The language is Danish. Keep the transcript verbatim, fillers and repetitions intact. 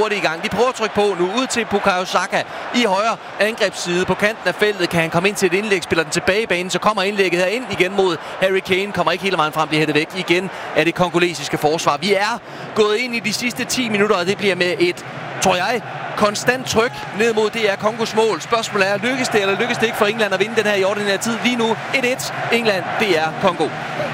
hurtigt i gang. De prøver at trykke på nu, ud til Bukayo Saka i højre angrebsside på kanten af feltet. Kan han komme ind til et indlæg, spiller den tilbage i banen, så kommer indlægget her ind igen mod Harry Kane. Kommer ikke hele vejen frem, bliver hættet væk igen af det kongolesiske forsvar. Vi er gået ind i de sidste ti minutter, og det bliver med et, tror jeg, konstant tryk ned mod D R Kongos mål. Spørgsmålet er, lykkes det eller lykkes det ikke for England at vinde den her i ordinær tid? Lige nu et et. England, D R Kongo.